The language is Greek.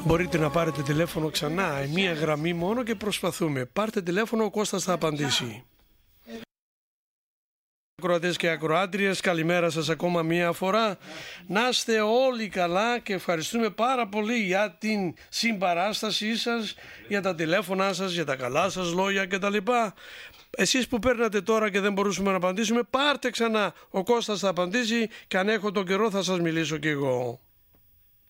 Μπορείτε να πάρετε τηλέφωνο ξανά, μία γραμμή μόνο και προσπαθούμε. Πάρτε τηλέφωνο, ο Κώστας θα απαντήσει. Ακροατές και ακροάτριες, καλημέρα σας ακόμα μία φορά. Να είστε όλοι καλά και ευχαριστούμε πάρα πολύ για την συμπαράστασή σας, για τα τηλέφωνά σας, για τα καλά σας λόγια κτλ. Εσείς που παίρνατε τώρα και δεν μπορούσαμε να απαντήσουμε, πάρτε ξανά, ο Κώστας θα απαντήσει και αν έχω τον καιρό θα σας μιλήσω κι εγώ.